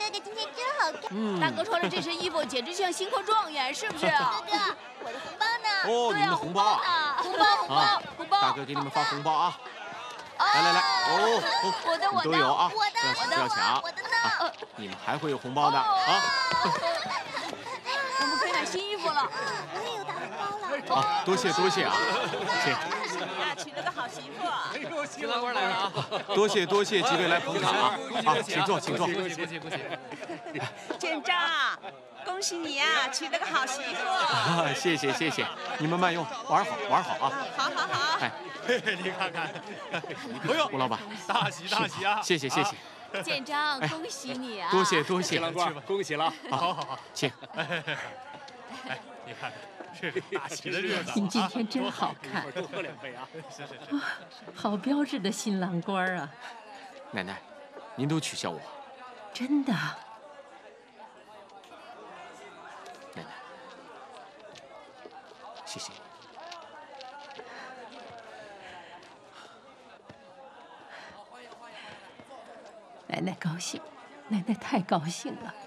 哥今天真好看。 大哥穿了这身衣服，简直像新科状元，是不是啊？ 哥哥，我的红包呢？ 哦，你们的红包啊！ 红包！ 大哥给你们发红包啊！来，哦，你都有啊！不要抢！ 我的呢？ 你们还会有红包的啊！ 我们可以买新衣服了。 我也有大红包了。 啊，多谢啊！谢。 呀，娶了个好媳妇。 哎呦，新郎官来了啊！ 多谢几位来捧场啊！请坐。 恭喜！ 建章，恭喜你呀，娶了个好媳妇。 谢谢，你们慢用，玩好啊！ 好。 哎， 你看看，哎呦， 吴老板， 大喜啊！ 谢谢。 建章，恭喜你啊！ 多谢。 新郎官，恭喜了！好， 请。 哎，你看，这是大喜的日子。 您今天真好看， 多喝2杯啊！是。 好标致的新郎官啊！ 奶奶，您都取笑我。 真的。 奶奶，谢谢你。 奶奶高兴，奶奶太高兴了。